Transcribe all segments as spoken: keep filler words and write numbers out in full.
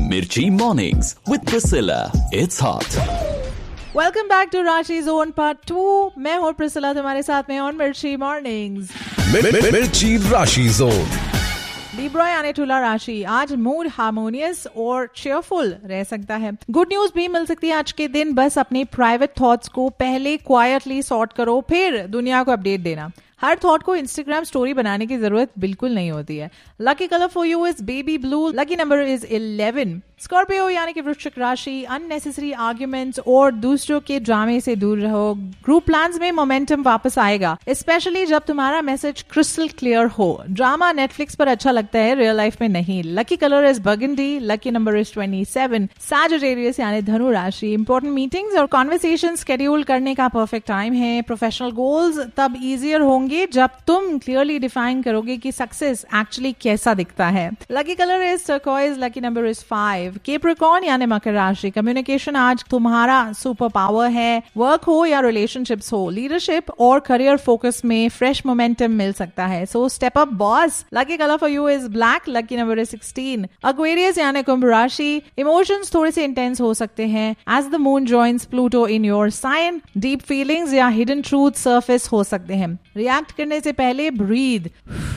Mirchi Mornings with Priscilla. It's hot. Welcome back to राशि zone part two. मैं हूँ Priscilla, तुम्हारे साथ में ऑन मिर्ची मॉर्निंग्स. मिर्ची राशि जोन. लिब्रा यानी तुला राशि, आज मूड हार्मोनियस और चेयरफुल रह सकता है. गुड न्यूज भी मिल सकती है आज के दिन. बस अपने प्राइवेट थॉट्स को पहले क्वाइटली सॉर्ट करो, फिर दुनिया को अपडेट देना. हर थॉट को इंस्टाग्राम स्टोरी बनाने की जरूरत बिल्कुल नहीं होती है. Lucky colour for you is baby blue. Lucky number is eleven. Scorpio यानी कि वृश्चिक राशि, अननेसेसरी आर्ग्यूमेंट्स और दूसरों के ड्रामे से दूर रहो. ग्रुप प्लान्स में मोमेंटम वापस आएगा, स्पेशली जब तुम्हारा मैसेज क्रिस्टल क्लियर हो. ड्रामा नेटफ्लिक्स पर अच्छा लगता है, रियल लाइफ में नहीं. Lucky colour is burgundy. Lucky number is twenty seven. Sagittarius यानी धनु राशि, इंपॉर्टेंट मीटिंग्स और कॉन्वर्सेशन शेड्यूल करने का परफेक्ट टाइम है. प्रोफेशनल गोल्स तब इजियर होंगे जब तुम क्लियरली डिफाइन करोगे कि सक्सेस एक्चुअली कैसा दिखता है. Lucky colour is turquoise. Lucky number is five. Capricorn यानी मकर राशि, कम्युनिकेशन आज तुम्हारा सुपर पावर है. वर्क हो या रिलेशनशिप्स हो, लीडरशिप और करियर फोकस में फ्रेश मोमेंटम मिल सकता है. So step up boss. Lucky colour for you is black. Lucky number is sixteen. Aquarius यानी कुंभ राशि, इमोशंस थोड़े से इंटेंस हो सकते हैं as the moon joins Pluto in your sign. Deep feelings या हिडन ट्रूथ सरफेस हो सकते हैं. रिएक्ट करने से पहले ब्रीद.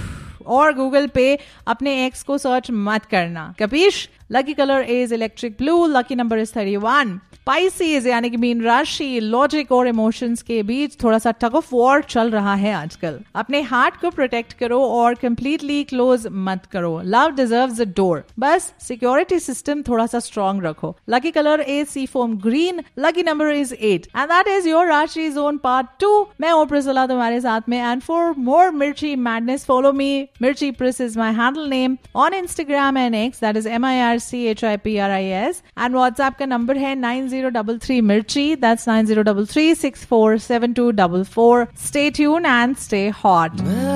और गूगल पे अपने एक्स को सर्च मत करना. कपीश. Lucky colour is electric blue. Lucky number is thirty one. Pisces यानी कि मीन राशि, लॉजिक और इमोशंस के बीच थोड़ा सा टग ऑफ वॉर चल रहा है आजकल. अपने हार्ट को प्रोटेक्ट करो और कंप्लीटली क्लोज मत करो. Love deserves a door. बस सिक्योरिटी सिस्टम थोड़ा सा स्ट्रॉन्ग रखो. Lucky colour is C foam green. Lucky number is eight. And that is your राशि जोन पार्ट टू. मैं हूं प्रिसिला तुम्हारे साथ में. एंड फॉर मोर मिर्ची मैडनेस फॉलो मी. मिर्ची प्रिस is my handle name on Instagram and x. That is M I R C H I P R I S. And WhatsApp का number है nine zero double three Mirchi. That's nine zero double three six four seven two four four. Stay tuned and stay hot.